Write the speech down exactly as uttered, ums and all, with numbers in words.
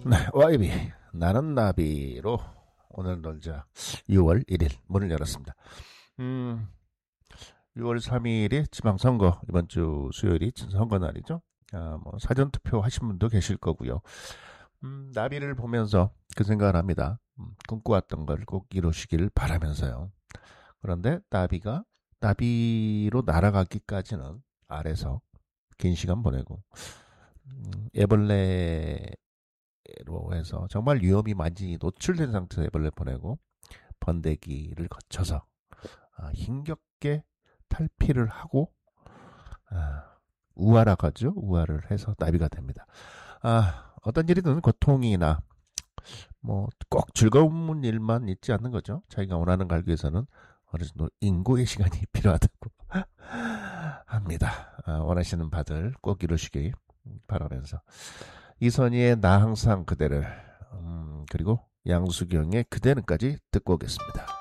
네, 와이비 나는 나비로 오늘 놀자 유월 일일 문을 열었습니다. 음, 유월 삼일이 지방선거, 이번 주 수요일이 선거 날이죠. 아, 뭐 사전투표 하신 분도 계실 거고요. 음, 나비를 보면서 그 생각을 합니다. 음, 꿈꿔왔던 걸 꼭 이루시길 바라면서요. 그런데 나비가 나비로 날아가기까지는 아래서 긴 시간 보내고 음, 애벌레 로 해서 정말 위험이 많이 노출된 상태에서 애벌레 보내고 번데기를 거쳐서 아, 힘겹게 탈피를 하고 아, 우화라가죠. 우화를 해서 나비가 됩니다. 아, 어떤 일이든 고통이나 뭐 꼭 즐거운 일만 있지 않는 거죠. 자기가 원하는 걸 알기 위해서는 어느 정도 인고의 시간이 필요하다고 합니다. 아, 원하시는 바들 꼭 이루시기 바라면서 이선희의 나 항상 그대를 음, 그리고 양수경의 그대는까지 듣고 오겠습니다.